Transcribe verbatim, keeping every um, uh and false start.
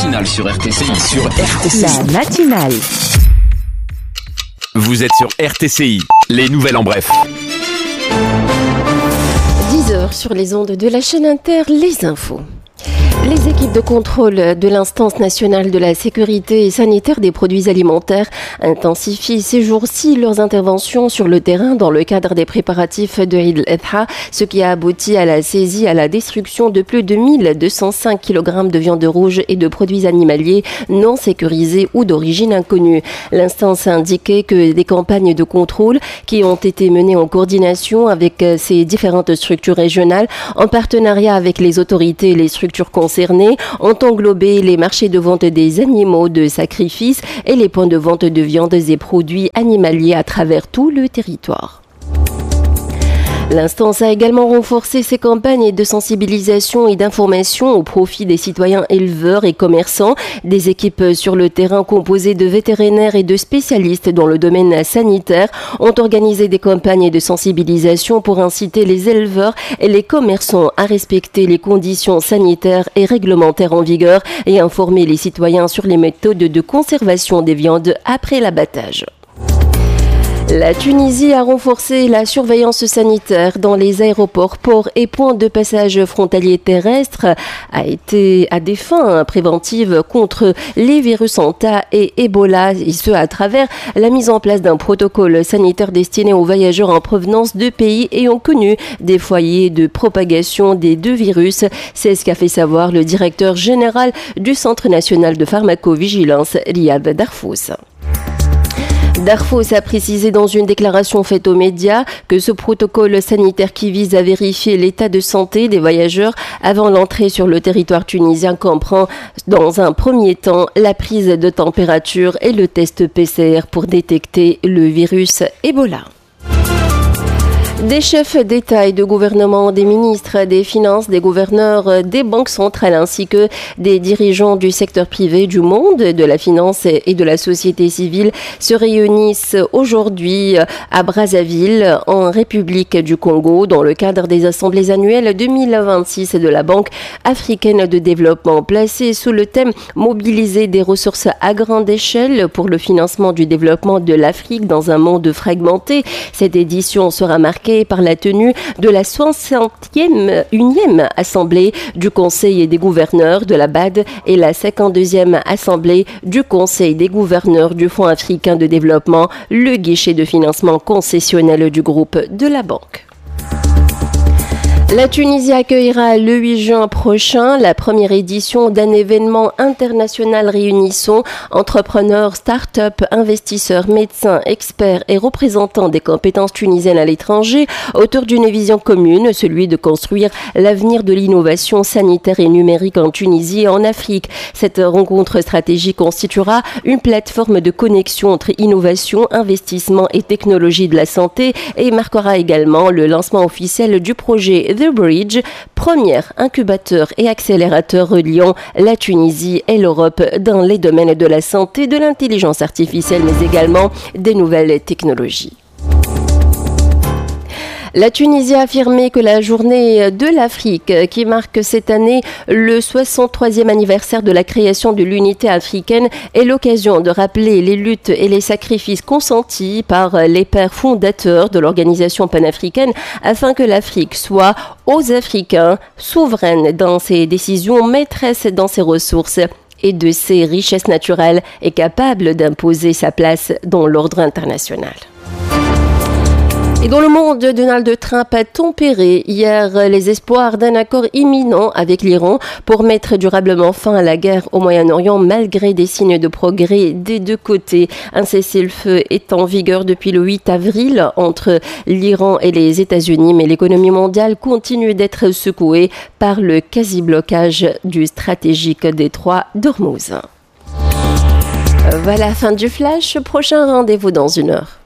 matinale sur R T C I. Sur R T C I. La matinale. Vous êtes sur R T C I. Les nouvelles en bref. dix heures sur les ondes de la chaîne Inter, les infos. Les équipes de contrôle de l'Instance nationale de la sécurité sanitaire des produits alimentaires intensifient ces jours-ci leurs interventions sur le terrain dans le cadre des préparatifs de Eid al-Adha, ce qui a abouti à la saisie, à la destruction de plus de mille deux cent cinq kilogrammes de viande rouge et de produits animaliers non sécurisés ou d'origine inconnue. L'instance a indiqué que des campagnes de contrôle qui ont été menées en coordination avec ces différentes structures régionales, en partenariat avec les autorités et les structures concernées, ont englobé les marchés de vente des animaux de sacrifice et les points de vente de viandes et produits animaliers à travers tout le territoire. L'instance a également renforcé ses campagnes de sensibilisation et d'information au profit des citoyens éleveurs et commerçants. Des équipes sur le terrain composées de vétérinaires et de spécialistes dans le domaine sanitaire ont organisé des campagnes de sensibilisation pour inciter les éleveurs et les commerçants à respecter les conditions sanitaires et réglementaires en vigueur et informer les citoyens sur les méthodes de conservation des viandes après l'abattage. La Tunisie a renforcé la surveillance sanitaire dans les aéroports, ports et points de passage frontaliers terrestres à, été, à des fins préventives contre les virus Anta et Ebola, et ce à travers la mise en place d'un protocole sanitaire destiné aux voyageurs en provenance de pays ayant connu des foyers de propagation des deux virus. C'est ce qu'a fait savoir le directeur général du Centre national de pharmacovigilance, Riyad Darfous. Darfous a précisé dans une déclaration faite aux médias que ce protocole sanitaire qui vise à vérifier l'état de santé des voyageurs avant l'entrée sur le territoire tunisien comprend dans un premier temps la prise de température et le test P C R pour détecter le virus Ebola. Des chefs d'État et de gouvernement, des ministres des Finances, des gouverneurs, des banques centrales ainsi que des dirigeants du secteur privé, du monde de la finance et de la société civile se réunissent aujourd'hui à Brazzaville, en République du Congo, dans le cadre des assemblées annuelles deux mille vingt-six de la Banque africaine de développement, placée sous le thème « Mobiliser des ressources à grande échelle pour le financement du développement de l'Afrique dans un monde fragmenté ». Cette édition sera marquée par la tenue de la soixante-et-unième assemblée du Conseil des gouverneurs de la B A D et la cinquante-deuxième assemblée du Conseil des gouverneurs du Fonds africain de développement, le guichet de financement concessionnel du groupe de la banque. La Tunisie accueillera le huit juin prochain la première édition d'un événement international réunissant entrepreneurs, start-up, investisseurs, médecins, experts et représentants des compétences tunisiennes à l'étranger autour d'une vision commune, celui de construire l'avenir de l'innovation sanitaire et numérique en Tunisie et en Afrique. Cette rencontre stratégique constituera une plateforme de connexion entre innovation, investissement et technologie de la santé et marquera également le lancement officiel du projet The Bridge, premier incubateur et accélérateur reliant la Tunisie et l'Europe dans les domaines de la santé, de l'intelligence artificielle, mais également des nouvelles technologies. La Tunisie a affirmé que la journée de l'Afrique, qui marque cette année le soixante-troisième anniversaire de la création de l'unité africaine, est l'occasion de rappeler les luttes et les sacrifices consentis par les pères fondateurs de l'organisation panafricaine afin que l'Afrique soit aux Africains, souveraine dans ses décisions, maîtresse dans ses ressources et de ses richesses naturelles et capable d'imposer sa place dans l'ordre international. Et dans le monde, Donald Trump a tempéré hier les espoirs d'un accord imminent avec l'Iran pour mettre durablement fin à la guerre au Moyen-Orient malgré des signes de progrès des deux côtés. Un cessez-le-feu est en vigueur depuis le huit avril entre l'Iran et les États-Unis, mais l'économie mondiale continue d'être secouée par le quasi-blocage du stratégique détroit d'Ormuz. Voilà, fin du flash. Prochain rendez-vous dans une heure.